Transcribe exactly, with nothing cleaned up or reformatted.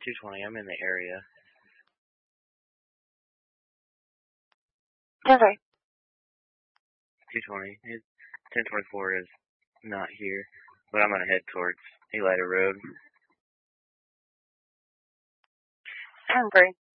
two twenty, I'm in the area. Okay. two twenty. ten twenty-four is not here, but I'm going to head towards Elida Road. I'm free.